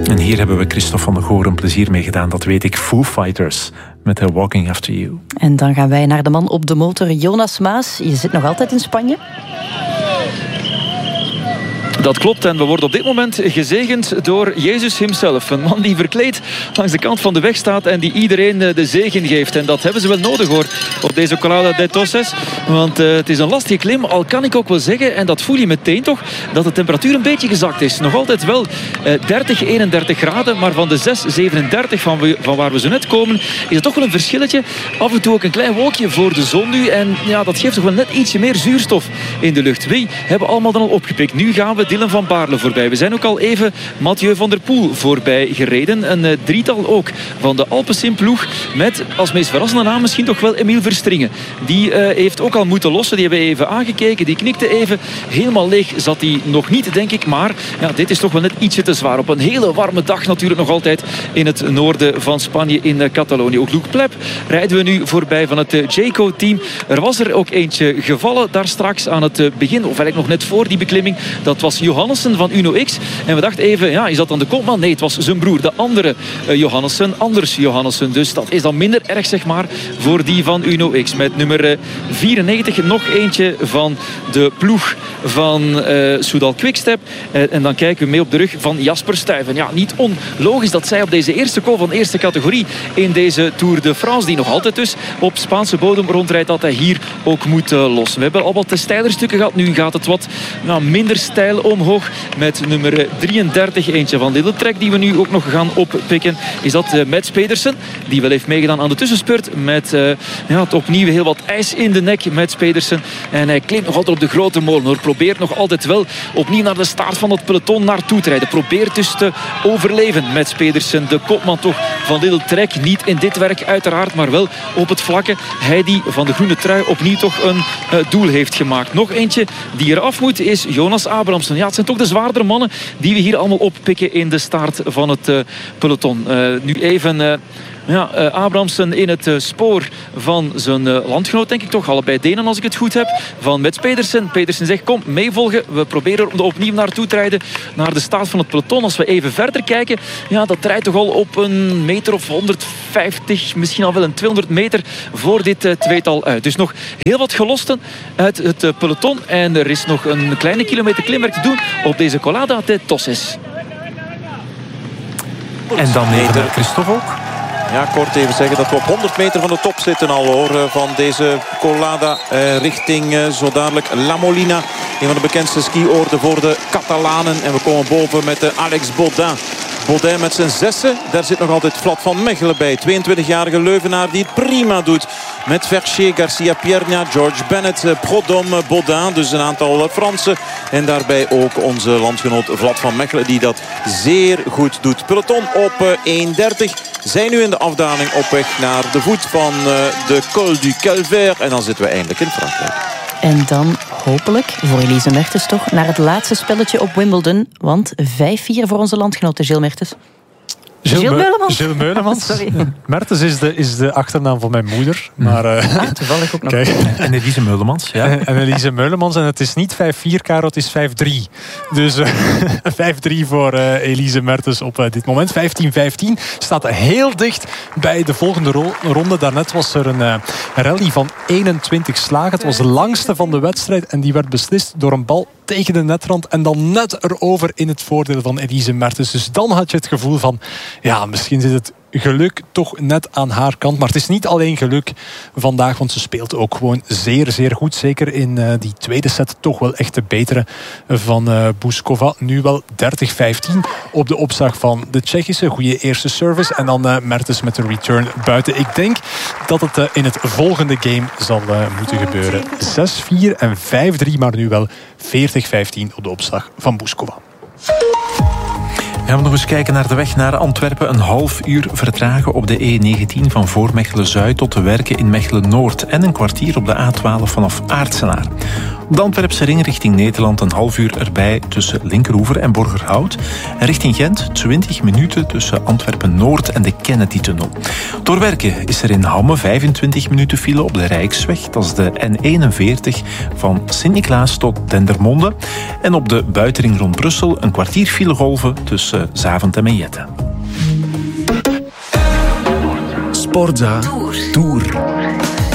En hier hebben we Christophe van der Goor een plezier mee gedaan, dat weet ik. Foo Fighters met Walking After You. En dan gaan wij naar de man op de motor, Jonas Maas. Je zit nog altijd in Spanje? Dat klopt en we worden op dit moment gezegend door Jezus himself. Een man die verkleed langs de kant van de weg staat en die iedereen de zegen geeft. En dat hebben ze wel nodig hoor, op deze Colada de Toses. Want het is een lastige klim, al kan ik ook wel zeggen, en dat voel je meteen toch, dat de temperatuur een beetje gezakt is. Nog altijd wel 30, 31 graden, maar van de 6, 37 van waar we zo net komen, is het toch wel een verschilletje. Af en toe ook een klein wolkje voor de zon nu. En ja, dat geeft toch wel net ietsje meer zuurstof in de lucht. Wie hebben allemaal dan al opgepikt? Nu gaan we Dylan van Baarle voorbij. We zijn ook al even Mathieu van der Poel voorbij gereden. Een drietal ook van de Alpecin-ploeg. Met als meest verrassende naam misschien toch wel Emiel Verstringen. Die heeft ook al moeten lossen. Die hebben we even aangekeken. Die knikte even. Helemaal leeg zat hij nog niet, denk ik. Maar ja, dit is toch wel net ietsje te zwaar. Op een hele warme dag natuurlijk nog altijd in het noorden van Spanje in Catalonië. Ook Luc Plep rijden we nu voorbij van het Jayco-team. Er was er ook eentje gevallen daar straks aan het begin. Of eigenlijk nog net voor die beklimming. Dat was Johannessen van Uno X. En we dachten even, ja, is dat dan de kopman? Nee, het was zijn broer, de andere Johannessen. Anders Johannessen. Dus dat is dan minder erg, zeg maar, voor die van Uno X. Met nummer 94 nog eentje van de ploeg van Soudal Quickstep. En dan kijken we mee op de rug van Jasper Stuyven. Ja, niet onlogisch dat zij op deze eerste call van eerste categorie in deze Tour de France, die nog altijd dus op Spaanse bodem rondrijdt, dat hij hier ook moet lossen. We hebben al wat steiler stukken gehad. Nu gaat het wat minder steil omhoog met nummer 33. Eentje van Little Trek die we nu ook nog gaan oppikken. Is dat Mads Pedersen, die wel heeft meegedaan aan de tussenspurt. Met het opnieuw heel wat ijs in de nek, Mads Pedersen. En hij klimt nog altijd op de grote molen. Probeert nog altijd wel opnieuw naar de staart van het peloton naartoe te rijden. Probeert dus te overleven. Mads Pedersen, de kopman toch van Little Trek. Niet in dit werk uiteraard, maar wel op het vlakke. Hij die van de groene trui opnieuw toch een doel heeft gemaakt. Nog eentje die eraf moet is Jonas Abrahamsen. Ja, het zijn toch de zwaardere mannen die we hier allemaal oppikken in de staart van het peloton. Nu even Abrahamsen in het spoor van zijn landgenoot, denk ik toch. Allebei Denen, als ik het goed heb. Van Mads Pedersen. Pedersen zegt, kom, meevolgen. We proberen er opnieuw naartoe te rijden. Naar de staart van het peloton. Als we even verder kijken, ja, dat rijdt toch al op een meter of 150, misschien al wel een 200 meter voor dit tweetal uit. Dus nog heel wat gelosten uit het peloton. En er is nog een kleine kilometer klimwerk te doen op deze Colada de Toses. En dan even Christophe ook. Ja, kort even zeggen dat we op 100 meter van de top zitten al hoor. Van deze Colada richting zo dadelijk La Molina. Een van de bekendste skioorden voor de Catalanen. En we komen boven met Alex Baudin. Baudin met zijn zessen. Daar zit nog altijd Vlad van Mechelen bij. 22-jarige Leuvenaar die het prima doet. Met Vercher, Garcia Pierna, George Bennett, Prudhomme, Baudin. Dus een aantal Fransen. En daarbij ook onze landgenoot Vlad van Mechelen die dat zeer goed doet. Peloton op 1:30. Zijn nu in de afdaling op weg naar de voet van de Col du Calvaire. En dan zitten we eindelijk in Frankrijk. En dan hopelijk, voor Elise Mertens toch, naar het laatste spelletje op Wimbledon. Want 5-4 voor onze landgenoten, Gilles Mertens. Gilles Meulemans. Sorry. Mertens is de achternaam van mijn moeder. Maar, toevallig ook nog. Kijk. En Elise Meulemans. Ja. En Elise Meulemans. En het is niet 5-4, Karel, het is 5-3. Dus 5-3 voor Elise Mertens op dit moment. 15-15 staat heel dicht bij de volgende ronde. Daarnet was er een rally van 21 slagen. Het was de langste van de wedstrijd. En die werd beslist door een bal tegen de netrand. En dan net erover in het voordeel van Elise Mertens. Dus dan had je het gevoel van, ja, misschien zit het geluk toch net aan haar kant. Maar het is niet alleen geluk vandaag, want ze speelt ook gewoon zeer, zeer goed. Zeker in die tweede set toch wel echt de betere van Bouzkova. Nu wel 30-15 op de opslag van de Tsjechische. Goede eerste service. En dan Mertens met de return buiten. Ik denk dat het in het volgende game zal moeten gebeuren. 6-4 en 5-3, maar nu wel 40-15 op de opslag van Bouzkova. Gaan we nog eens kijken naar de weg naar Antwerpen. Een half uur vertragen op de E19 van voor Mechelen-Zuid tot de Werken in Mechelen-Noord. En een kwartier op de A12 vanaf Aartsenaar. De Antwerpse ring richting Nederland een half uur erbij tussen Linkeroever en Borgerhout. En richting Gent 20 minuten tussen Antwerpen-Noord en de Kennedy-tunnel. Door werken is er in Hamme 25 minuten file op de Rijksweg. Dat is de N41 van Sint-Niklaas tot Dendermonde. En op de buitenring rond Brussel een kwartier filegolven tussen Zaventem en Jette. Sportza Tour.